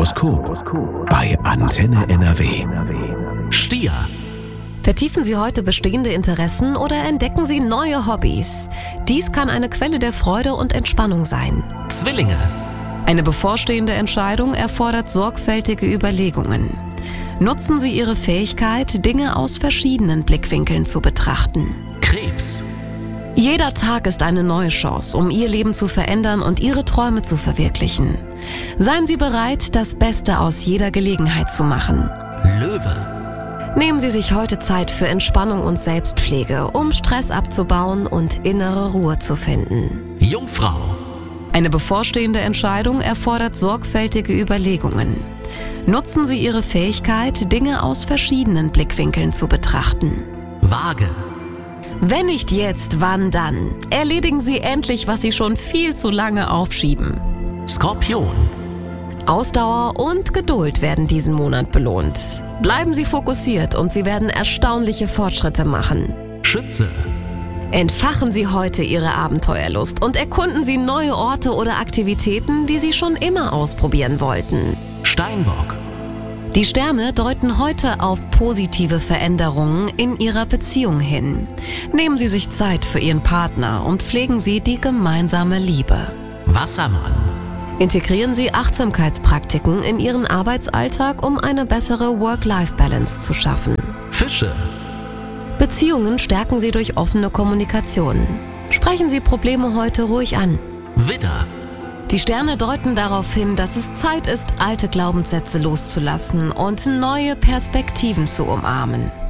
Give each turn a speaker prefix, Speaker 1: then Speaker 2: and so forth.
Speaker 1: Horoskop bei Antenne NRW.
Speaker 2: Stier.
Speaker 3: Vertiefen Sie heute bestehende Interessen oder entdecken Sie neue Hobbys. Dies kann eine Quelle der Freude und Entspannung sein.
Speaker 2: Zwillinge.
Speaker 3: Eine bevorstehende Entscheidung erfordert sorgfältige Überlegungen. Nutzen Sie Ihre Fähigkeit, Dinge aus verschiedenen Blickwinkeln zu betrachten.
Speaker 2: Krebs.
Speaker 3: Jeder Tag ist eine neue Chance, um Ihr Leben zu verändern und Ihre Träume zu verwirklichen. Seien Sie bereit, das Beste aus jeder Gelegenheit zu machen.
Speaker 2: Löwe.
Speaker 3: Nehmen Sie sich heute Zeit für Entspannung und Selbstpflege, um Stress abzubauen und innere Ruhe zu finden.
Speaker 2: Jungfrau.
Speaker 3: Eine bevorstehende Entscheidung erfordert sorgfältige Überlegungen. Nutzen Sie Ihre Fähigkeit, Dinge aus verschiedenen Blickwinkeln zu betrachten.
Speaker 2: Waage.
Speaker 3: Wenn nicht jetzt, wann dann? Erledigen Sie endlich, was Sie schon viel zu lange aufschieben.
Speaker 2: Skorpion.
Speaker 3: Ausdauer und Geduld werden diesen Monat belohnt. Bleiben Sie fokussiert und Sie werden erstaunliche Fortschritte machen.
Speaker 2: Schütze.
Speaker 3: Entfachen Sie heute Ihre Abenteuerlust und erkunden Sie neue Orte oder Aktivitäten, die Sie schon immer ausprobieren wollten.
Speaker 2: Steinbock.
Speaker 3: Die Sterne deuten heute auf positive Veränderungen in Ihrer Beziehung hin. Nehmen Sie sich Zeit für Ihren Partner und pflegen Sie die gemeinsame Liebe.
Speaker 2: Wassermann.
Speaker 3: Integrieren Sie Achtsamkeitspraktiken in Ihren Arbeitsalltag, um eine bessere Work-Life-Balance zu schaffen.
Speaker 2: Fische.
Speaker 3: Beziehungen stärken Sie durch offene Kommunikation. Sprechen Sie Probleme heute ruhig an.
Speaker 2: Widder.
Speaker 3: Die Sterne deuten darauf hin, dass es Zeit ist, alte Glaubenssätze loszulassen und neue Perspektiven zu umarmen.